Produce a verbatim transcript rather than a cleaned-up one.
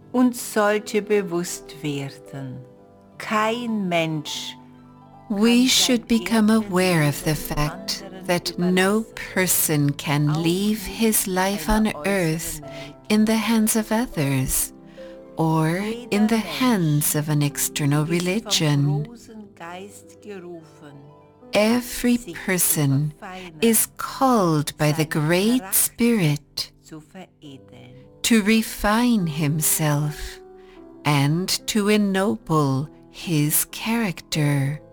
Uns sollte bewusst werden, kein Mensch We should become aware of the fact that no person can leave his life on earth in the hands of others or in the hands of an external religion. Every person is called by the Great Spirit to refine himself and to ennoble his character.